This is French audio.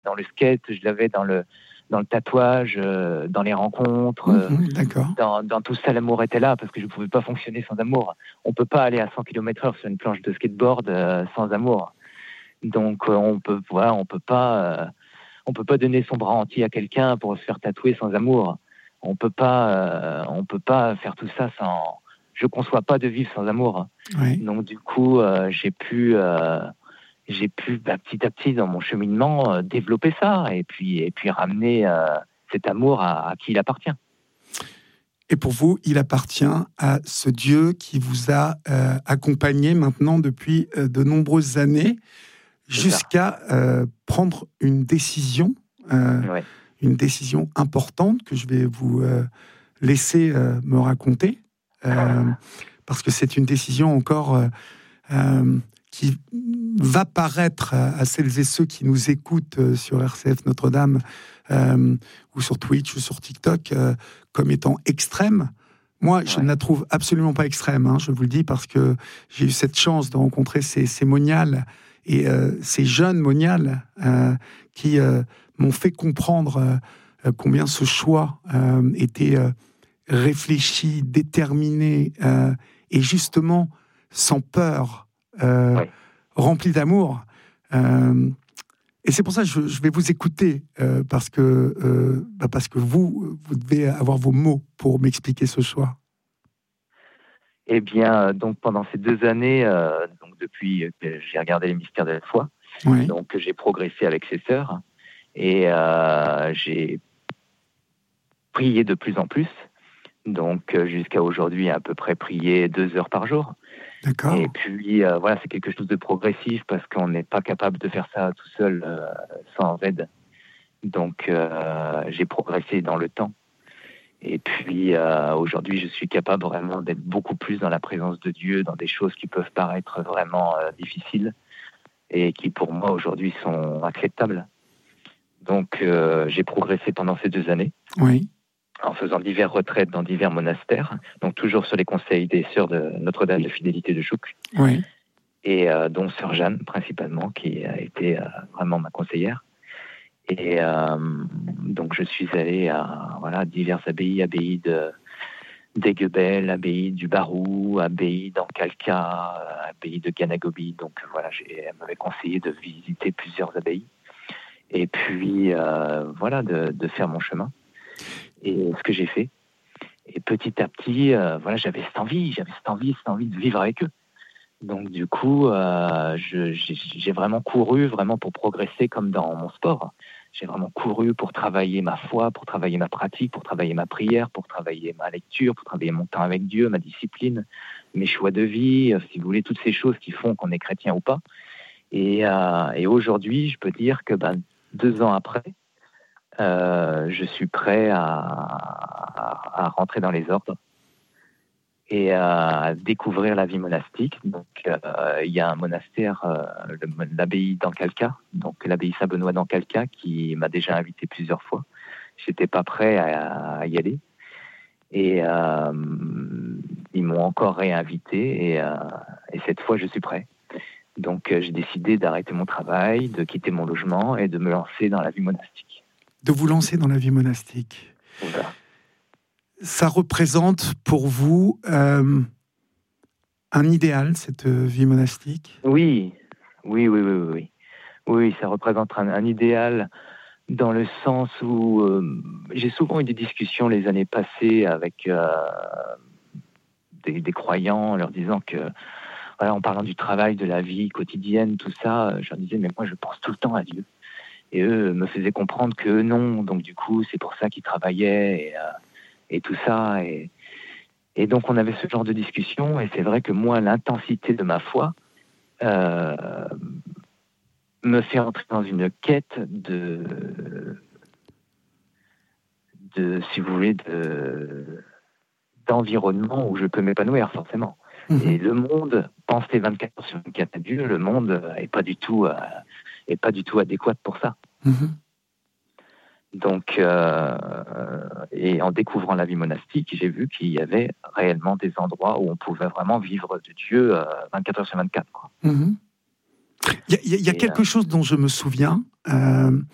dans le skate, je l'avais dans le tatouage, dans les rencontres, D'accord. dans tout ça, l'amour était là parce que je ne pouvais pas fonctionner sans amour. On ne peut pas aller à 100 km/h sur une planche de skateboard sans amour. Donc on peut pas donner son bras entier à quelqu'un pour se faire tatouer sans amour. On peut pas faire tout ça sans. Je conçois pas de vivre sans amour. Oui. Donc du coup, j'ai pu petit à petit dans mon cheminement développer ça et puis ramener cet amour à qui il appartient. Et pour vous, il appartient à ce Dieu qui vous a accompagné maintenant depuis de nombreuses années, jusqu'à prendre une décision, Ouais. une décision importante que je vais vous laisser me raconter, parce que c'est une décision encore qui va paraître à celles et ceux qui nous écoutent sur RCF Notre-Dame ou sur Twitch ou sur TikTok comme étant extrême. Moi, je ne la trouve absolument pas extrême, hein, je vous le dis, parce que j'ai eu cette chance de rencontrer ces moniales et ces jeunes moniales qui m'ont fait comprendre combien ce choix était réfléchi, déterminé et justement sans peur, rempli d'amour. Et c'est pour ça que je vais vous écouter, parce que vous devez avoir vos mots pour m'expliquer ce choix. Eh bien, donc pendant ces 2 années, donc depuis que j'ai regardé les mystères de la foi, donc j'ai progressé avec ces sœurs et j'ai prié de plus en plus. Donc jusqu'à aujourd'hui, à peu près prier 2 heures par jour. D'accord. Et puis voilà, c'est quelque chose de progressif parce qu'on n'est pas capable de faire ça tout seul sans aide. Donc j'ai progressé dans le temps. Et puis aujourd'hui, je suis capable vraiment d'être beaucoup plus dans la présence de Dieu, dans des choses qui peuvent paraître vraiment difficiles et qui pour moi aujourd'hui sont acceptables. Donc j'ai progressé pendant ces 2 années. Oui. En faisant divers retraites dans divers monastères, donc toujours sur les conseils des sœurs de Notre-Dame de Fidélité de Chouc, et dont sœur Jeanne principalement, qui a été vraiment ma conseillère. Et donc je suis allé à diverses abbayes d'Aiguebel, abbaye du Barou, abbaye d'Ancalca, abbaye de Ganagobi. Donc voilà, elle m'avait conseillé de visiter plusieurs abbayes et puis de faire mon chemin. Et ce que j'ai fait. Et petit à petit, j'avais cette envie de vivre avec eux. Donc du coup, j'ai vraiment couru vraiment pour progresser comme dans mon sport. J'ai vraiment couru pour travailler ma foi, pour travailler ma pratique, pour travailler ma prière, pour travailler ma lecture, pour travailler mon temps avec Dieu, ma discipline, mes choix de vie, si vous voulez, toutes ces choses qui font qu'on est chrétien ou pas. Et aujourd'hui, je peux dire que 2 ans après, je suis prêt à rentrer dans les ordres et à découvrir la vie monastique. Donc, il y a un monastère, l'abbaye d'Ancalca, donc l'abbaye Saint-Benoît d'Ancalca, qui m'a déjà invité plusieurs fois. J'étais pas prêt à y aller. Et ils m'ont encore réinvité et cette fois, je suis prêt. Donc, j'ai décidé d'arrêter mon travail, de quitter mon logement et de me lancer dans la vie monastique. De vous lancer dans la vie monastique. Voilà. Ça représente pour vous un idéal, cette vie monastique ? Oui, ça représente un idéal dans le sens où j'ai souvent eu des discussions les années passées avec des croyants en leur disant que, en parlant du travail, de la vie quotidienne, tout ça, je leur disais, mais moi je pense tout le temps à Dieu. Et eux me faisaient comprendre que non, donc du coup c'est pour ça qu'ils travaillaient et tout ça. Et donc on avait ce genre de discussion, et c'est vrai que moi, l'intensité de ma foi me fait entrer dans une quête si vous voulez, d'environnement où je peux m'épanouir, forcément. Et le monde, penser 24 heures sur 24 à Dieu, le monde est pas du tout adéquat pour ça. Donc, et en découvrant la vie monastique, j'ai vu qu'il y avait réellement des endroits où on pouvait vraiment vivre de Dieu 24 heures sur 24. Quoi. Il y a quelque chose dont je me souviens,